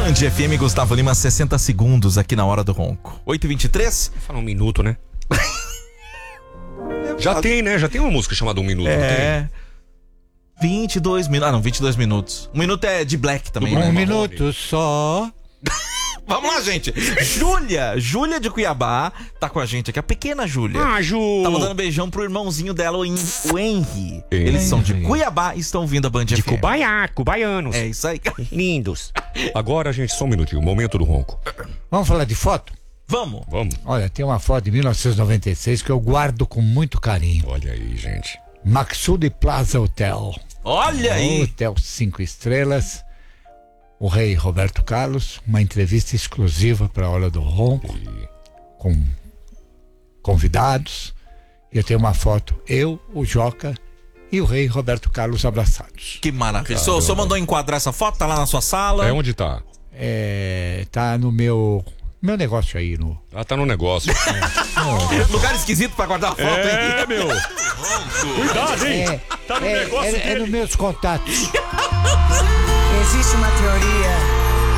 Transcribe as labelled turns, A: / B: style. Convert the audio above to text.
A: Band FM, Gustavo Lima, 60 segundos aqui na Hora do Ronco. 8h23.
B: Fala um minuto, né? Já tem, né? Já tem uma música chamada Um Minuto, não tem?
A: 22 minutos. Ah, não, 22 minutos. Um minuto é de Black também, né?
C: Um minuto só.
A: Vamos lá, gente. Júlia de Cuiabá tá com a gente aqui. A pequena Júlia.
B: Ah, Ju!
A: Tá mandando beijão pro irmãozinho dela, o Henry. Eles são de Cuiabá e estão ouvindo a Band
B: De
A: FM.
B: cubaianos.
A: É isso aí.
B: Lindos. Agora, gente, só um minutinho. Momento do ronco.
C: Vamos falar de foto?
A: Vamos.
C: Olha, tem uma foto de 1996 que eu guardo com muito carinho.
B: Olha aí, gente.
C: Maxud Plaza Hotel.
A: Olha aí.
C: Hotel 5 estrelas. O rei Roberto Carlos. Uma entrevista exclusiva para a Hora do Ronco. Com convidados. E eu tenho uma foto, eu, o Joca e o rei Roberto Carlos abraçados.
A: Que maravilha. O senhor mandou enquadrar essa foto? Tá lá na sua sala?
B: É onde tá?
C: Tá no meu negócio aí.
B: Tá no negócio.
A: Lugar esquisito pra guardar a foto, hein?
B: Meu. Cuidado, hein?
C: Tá no negócio dele. É nos meus contatos.
D: Existe uma teoria